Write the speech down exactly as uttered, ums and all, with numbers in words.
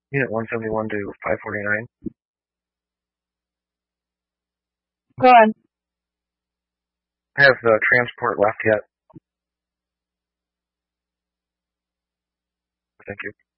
Unit one seventy-one to five forty-nine. Go on. Have the transport left yet? Thank you.